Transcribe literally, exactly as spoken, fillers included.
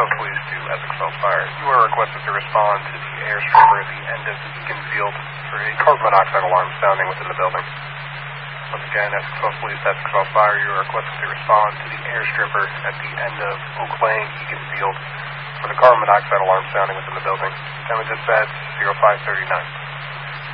Falls Police to Essex Falls Fire. You are requested to respond to the air stripper at the end of Beacon Field for a carbon monoxide alarm sounding within the building. Once again, Essex Falls Police, Essex Falls Fire, you are requested to respond to the air stripper at the end of Oak Lane, Beacon Field for the carbon monoxide alarm sounding within the building. Time of dispatch, zero five thirty-nine.